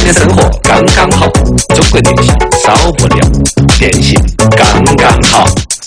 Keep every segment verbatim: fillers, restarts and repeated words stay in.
的生活刚刚好，中国电信少不了，电信刚刚好。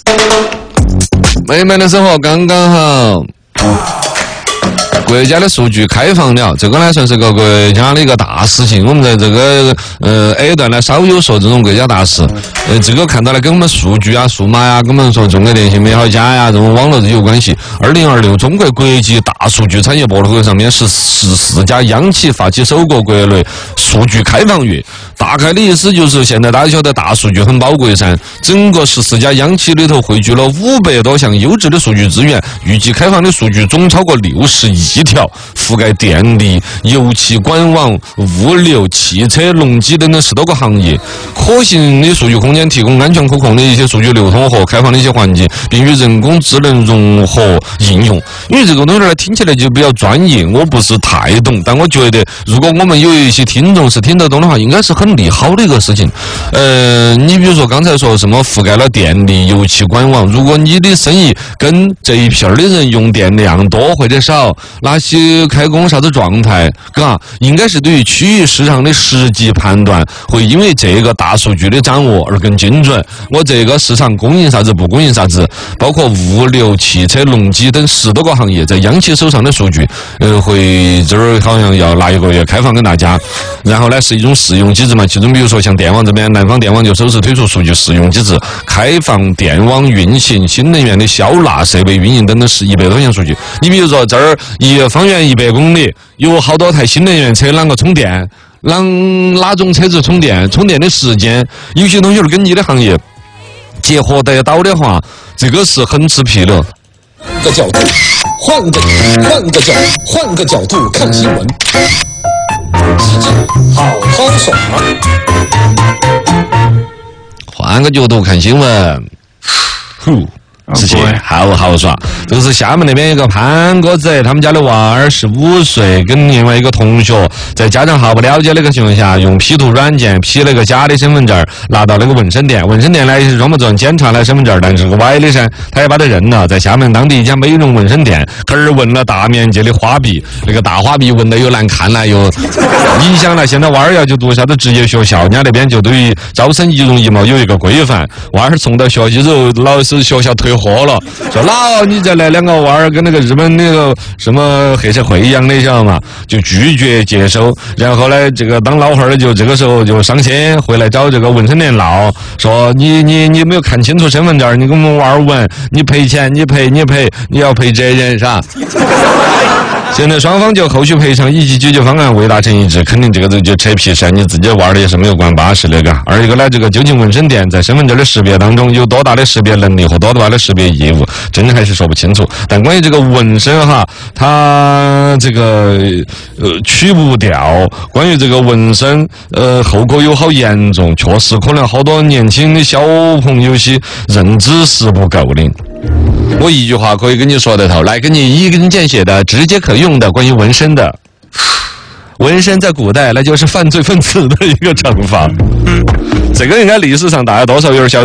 美美的生活刚刚好。国家的数据开放了，这个呢算是个国家的一个大事情。我们在这个呃 A 段呢稍有说这种国家大事，呃，这个看到了跟我们数据啊、数码呀，跟我们说中国电信美好家呀，这种网络这有关系。二零二六中国国际大数据产业博览会上面是十四家央企发起首个国内数据开放月。大概的意思就是，现在大家晓得大数据很宝贵噻，整个十四家央企里头汇聚了五百多项优质的数据资源，预计开放的数据总超过六十亿条，覆盖电力、油气管网、物流、汽车、农机等等十多个行业。可行的数据空间提供安全可控的一些数据流通和开放的一些环境，并与人工智能融合应用。因为这个东西呢听起来就比较专业，我不是太懂，但我觉得如果我们有一些听众是听得懂的话，应该是很利好的一个事情。呃，你比如说刚才说什么覆盖了电力、油气管网，如果你的生意跟这一片的人用电量多或者少，哪些开工啥子状态，嘎，应该是对于区域市场的实际判断，会因为这个大数据的掌握而更精准。我这个市场供应啥子不供应啥子，包括物流、汽车、农机等十多个行业在央企手上的数据，呃，会这儿好像要拿一个月开放给大家，然后呢是一种试用机制嘛。其中比如说像电网这边，南方电网就首次推出数据试用机制，开放电网运行、新能源的消纳设备运营等等是一百多项数据。你比如说这儿一方圆一百公里有好多台新能源车，啷个充电，啷哪种车子充电，充电的时间，有些东西跟你的行业结合得到的话，这个是很吃皮的。 个角度，换个换个角，换个角度看新闻。机智好好爽啊！ 换个角度看新闻，呼。之前好好耍，这个是厦门那边一个潘哥子，他们家的娃儿十五岁，跟另外一个同学在家长毫不了解的一个情况下，用 P 图软件 P 了个假的身份证，拿到那个问审店，问审店呢是装不准检查了身份证，但是个歪的噻，他也把他认了，在厦门当地一家美容问审店，可是纹了大面积的花臂，那个大花臂纹的又难看了，又影响了。现在娃儿要去读啥子职业学校，人家那边就对于招生仪容仪貌有一个规范，娃儿送到学校之后，老师学校退货了，说老你再来两个娃儿跟那个日本那个什么黑社会一样的，晓得嘛？就拒绝接收。然后呢，这个当老汉儿的就这个时候就伤心，回来找这个纹身店闹，说你你你没有看清楚身份证，你给我们娃儿纹，你赔钱，你赔你赔，你要赔责任，是吧？现在双方就后续赔偿以及解决方案未达成一致，肯定这个就扯皮噻，你自己玩的也是没有关巴适的，嘎。二一个呢，这个究竟纹身店在身份证的识别当中有多大的识别能力和多大的识别义务，真的还是说不清楚。但关于这个纹身哈，它这个呃去不掉，关于这个纹身呃后果有好严重，确实可能好多年轻的小朋友些认知是不够的。我一句话可以跟你说得透，来给你一针见血的、直接可用的关于纹身的。纹身在古代那就是犯罪分子的一个惩罚，这个应该历史上大家多少有点晓得。